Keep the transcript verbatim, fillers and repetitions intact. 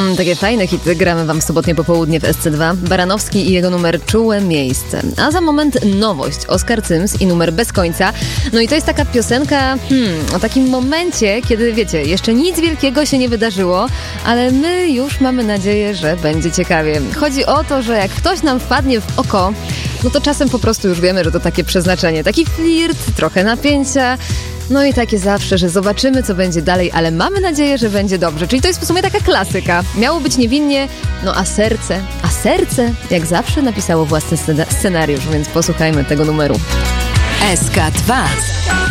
Mm, takie fajne hity gramy wam w sobotnie popołudnie w S C dwa. Baranowski i jego numer Czułe miejsce. A za moment nowość. Oskar Cyms i numer Bez końca. No i to jest taka piosenka hmm, o takim momencie, kiedy wiecie, jeszcze nic wielkiego się nie wydarzyło, ale my już mamy nadzieję, że będzie ciekawie. Chodzi o to, że jak ktoś nam wpadnie w oko, no to czasem po prostu już wiemy, że to takie przeznaczenie. Taki flirt, trochę napięcia. No i takie zawsze, że zobaczymy, co będzie dalej, ale mamy nadzieję, że będzie dobrze. Czyli to jest w sumie taka klasyka. Miało być niewinnie, no a serce, a serce jak zawsze napisało własny scenariusz, więc posłuchajmy tego numeru. S K dwa.